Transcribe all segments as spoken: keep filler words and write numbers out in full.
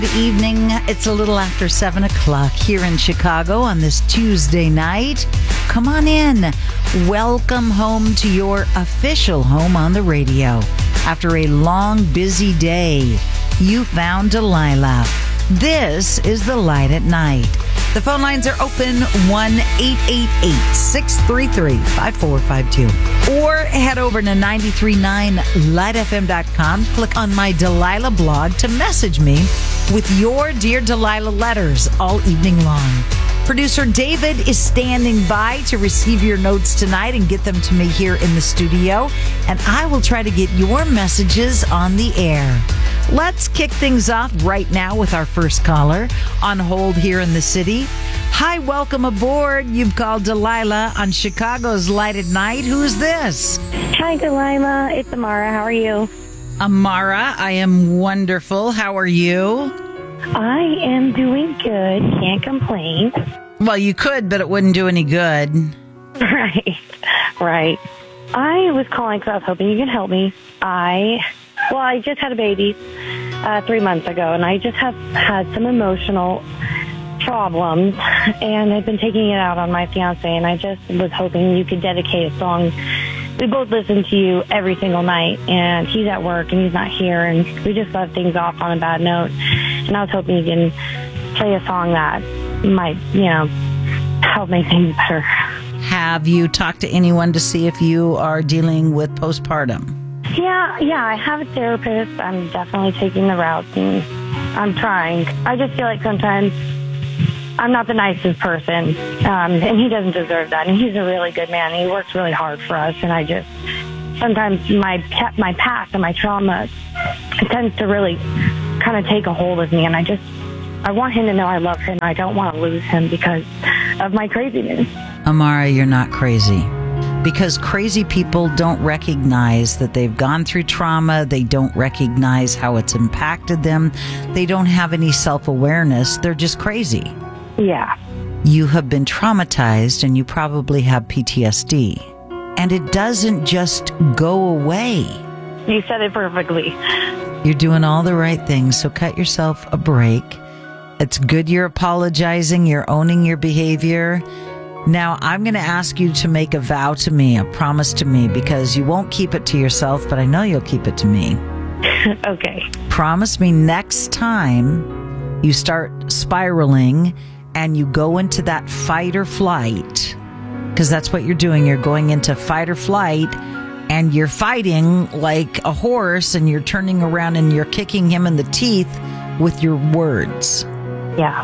Good evening. It's a little after seven o'clock here in Chicago on this Tuesday night. Come on in. Welcome home to your official home on the radio. After a long, busy day, you found Delilah. This is The Light at Night. The phone lines are open, one eight eight eight, six three three, five four five two. Or head over to nine three nine light f m dot com. Click on my Delilah blog to message me with your Dear Delilah letters all evening long. Producer David is standing by to receive your notes tonight and get them to me here in the studio. And I will try to get your messages on the air. Let's kick things off right now with our first caller on hold here in the city. Hi, welcome aboard. You've called Delilah on Chicago's Light at Night. Who's this? Hi, Delilah. It's Amara. How are you? Amara, I am wonderful. How are you? I am doing good. Can't complain. Well, you could, but it wouldn't do any good. Right. Right. I was calling because I was hoping you could help me. I... Well, I just had a baby uh, three months ago, and I just have had some emotional problems, and I've been taking it out on my fiance, and I just was hoping you could dedicate a song. We both listen to you every single night, and he's at work, and he's not here, and we just left things off on a bad note, and I was hoping you can play a song that might, you know, help make things better. Have you talked to anyone to see if you are dealing with postpartum? Yeah, yeah, I have a therapist. I'm definitely taking the route, and I'm trying. I just feel like sometimes I'm not the nicest person, um, and he doesn't deserve that. And he's a really good man. He works really hard for us, and I just sometimes my my past and my trauma tends to really kind of take a hold of me, and I just I want him to know I love him. I don't want to lose him because of my craziness. Amara, you're not crazy. Because crazy people don't recognize that they've gone through trauma. They don't recognize how it's impacted them. They don't have any self-awareness. They're just crazy. Yeah. You have been traumatized and you probably have P T S D. And it doesn't just go away. You said it perfectly. You're doing all the right things, so cut yourself a break. It's good you're apologizing. You're owning your behavior. Now, I'm going to ask you to make a vow to me, a promise to me, because you won't keep it to yourself, but I know you'll keep it to me. Okay. Promise me next time you start spiraling and you go into that fight or flight, because that's what you're doing. You're going into fight or flight, and you're fighting like a horse, and you're turning around and you're kicking him in the teeth with your words. Yeah.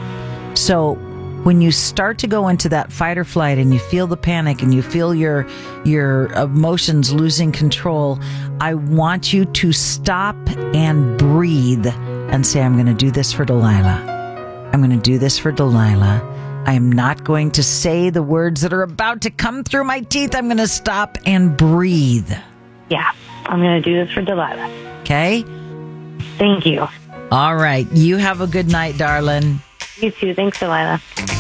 So when you start to go into that fight or flight and you feel the panic and you feel your your emotions losing control, I want you to stop and breathe and say, I'm going to do this for Delilah. I'm going to do this for Delilah. I am not going to say the words that are about to come through my teeth. I'm going to stop and breathe. Yeah, I'm going to do this for Delilah. Okay? Thank you. All right. You have a good night, darling. You too. Thanks, Delilah.